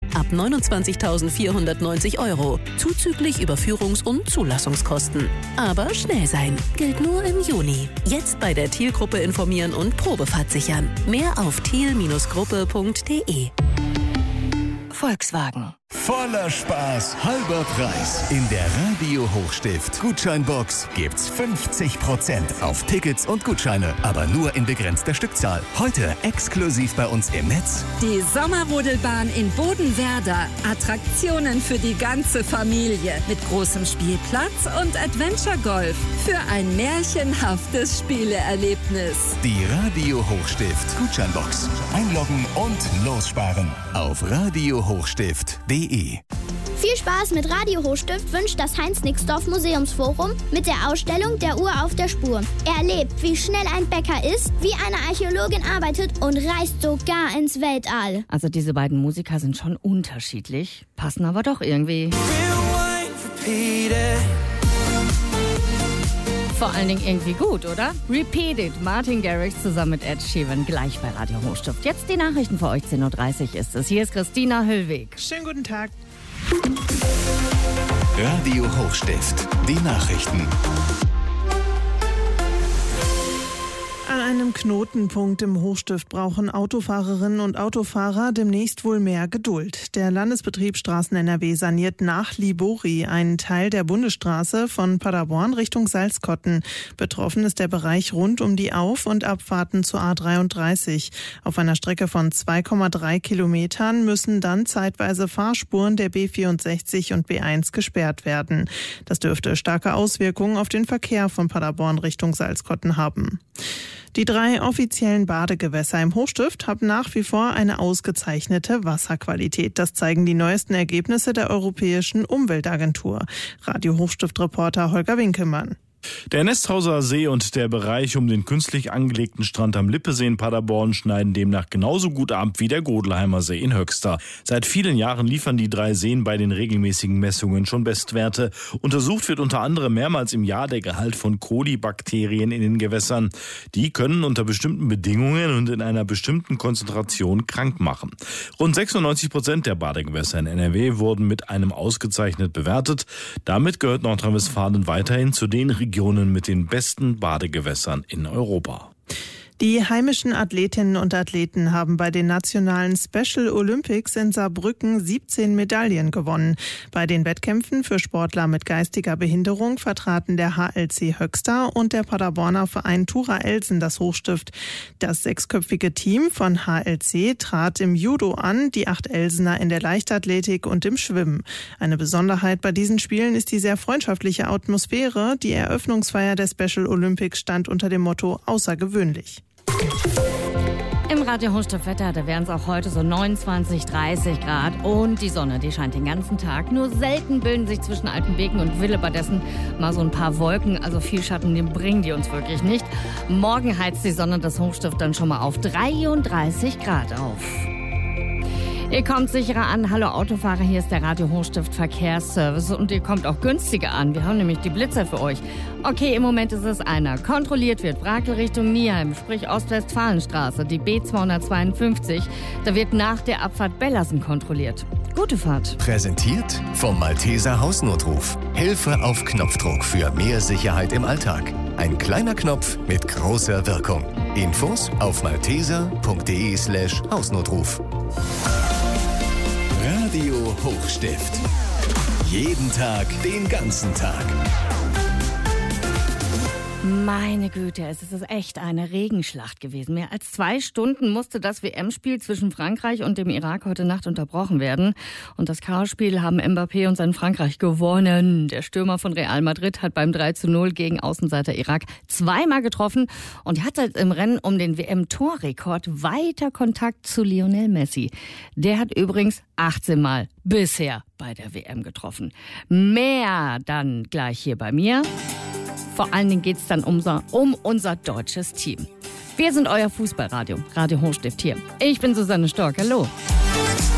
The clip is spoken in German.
ab 29.490 €, zuzüglich Überführungs- und Zulassungskosten. Aber schnell sein, gilt nur im Juni. Jetzt bei der Thiel-Gruppe informieren und Probefahrt sichern. Mehr auf thiel-gruppe.de. Volkswagen. Voller Spaß, halber Preis. In der Radio Hochstift Gutscheinbox gibt's 50% auf Tickets und Gutscheine, aber nur in begrenzter Stückzahl. Heute exklusiv bei uns im Netz. Die Sommerrodelbahn in Bodenwerder. Attraktionen für die ganze Familie mit großem Spielplatz und Adventure Golf für ein märchenhaftes Spieleerlebnis. Die Radio Hochstift Gutscheinbox. Einloggen und lossparen auf radiohochstift.de. Viel Spaß mit Radio Hochstift wünscht das Heinz-Nixdorf Museumsforum mit der Ausstellung Der Uhr auf der Spur. Erlebt, wie schnell ein Bäcker ist, wie eine Archäologin arbeitet und reist sogar ins Weltall. Also diese beiden Musiker sind schon unterschiedlich, passen aber doch irgendwie. Vor allen Dingen irgendwie gut, oder? Repeat It, Martin Garrix zusammen mit Ed Sheeran, gleich bei Radio Hochstift. Jetzt die Nachrichten für euch, 10.30 Uhr ist es. Hier ist Christina Höllweg. Schönen guten Tag. Radio Hochstift, die Nachrichten. An einem Knotenpunkt im Hochstift brauchen Autofahrerinnen und Autofahrer demnächst wohl mehr Geduld. Der Landesbetrieb Straßen NRW saniert nach Libori einen Teil der Bundesstraße von Paderborn Richtung Salzkotten. Betroffen ist der Bereich rund um die Auf- und Abfahrten zur A33. Auf einer Strecke von 2,3 Kilometern müssen dann zeitweise Fahrspuren der B64 und B1 gesperrt werden. Das dürfte starke Auswirkungen auf den Verkehr von Paderborn Richtung Salzkotten haben. Die 3 offiziellen Badegewässer im Hochstift haben nach wie vor eine ausgezeichnete Wasserqualität. Das zeigen die neuesten Ergebnisse der Europäischen Umweltagentur. Radio Hochstift-Reporter Holger Winkelmann. Der Nesthauser See und der Bereich um den künstlich angelegten Strand am Lippesee in Paderborn schneiden demnach genauso gut ab wie der Godelheimer See in Höxter. Seit vielen Jahren liefern die 3 Seen bei den regelmäßigen Messungen schon Bestwerte. Untersucht wird unter anderem mehrmals im Jahr der Gehalt von Kolibakterien in den Gewässern. Die können unter bestimmten Bedingungen und in einer bestimmten Konzentration krank machen. Rund 96% der Badegewässer in NRW wurden mit einem ausgezeichnet bewertet. Damit gehört Nordrhein-Westfalen weiterhin zu den Regionen mit den besten Badegewässern in Europa. Die heimischen Athletinnen und Athleten haben bei den nationalen Special Olympics in Saarbrücken 17 Medaillen gewonnen. Bei den Wettkämpfen für Sportler mit geistiger Behinderung vertraten der HLC Höxter und der Paderborner Verein Tura Elsen das Hochstift. Das 6-köpfige Team von HLC trat im Judo an, die 8 Elsener in der Leichtathletik und im Schwimmen. Eine Besonderheit bei diesen Spielen ist die sehr freundschaftliche Atmosphäre. Die Eröffnungsfeier der Special Olympics stand unter dem Motto außergewöhnlich. Im Radio Hochstift Wetter, da wären es auch heute so 29, 30 Grad und die Sonne, die scheint den ganzen Tag. Nur selten bilden sich zwischen Altenbeken und Willebadessen mal so ein paar Wolken, also viel Schatten, den bringen die uns wirklich nicht. Morgen heizt die Sonne das Hochstift dann schon mal auf 33 Grad auf. Ihr kommt sicherer an. Hallo Autofahrer, hier ist der Radio Hochstift Verkehrsservice und ihr kommt auch günstiger an. Wir haben nämlich die Blitzer für euch. Okay, im Moment ist es einer. Kontrolliert wird Brakel Richtung Nieheim, sprich Ostwestfalenstraße, die B252. Da wird nach der Abfahrt Bellersen kontrolliert. Gute Fahrt. Präsentiert vom Malteser Hausnotruf. Hilfe auf Knopfdruck für mehr Sicherheit im Alltag. Ein kleiner Knopf mit großer Wirkung. Infos auf malteser.de/Hausnotruf. Radio Hochstift. Jeden Tag, den ganzen Tag. Meine Güte, es ist echt eine Regenschlacht gewesen. Mehr als 2 Stunden musste das WM-Spiel zwischen Frankreich und dem Irak heute Nacht unterbrochen werden. Und das Chaosspiel haben Mbappé und sein Frankreich gewonnen. Der Stürmer von Real Madrid hat beim 3:0 gegen Außenseiter Irak 2-mal getroffen und hat jetzt im Rennen um den WM-Torrekord weiter Kontakt zu Lionel Messi. Der hat übrigens 18-mal bisher bei der WM getroffen. Mehr dann gleich hier bei mir. Vor allen Dingen geht es dann um unser deutsches Team. Wir sind euer Fußballradio, Radio Hochstift hier. Ich bin Susanne Stork, hallo.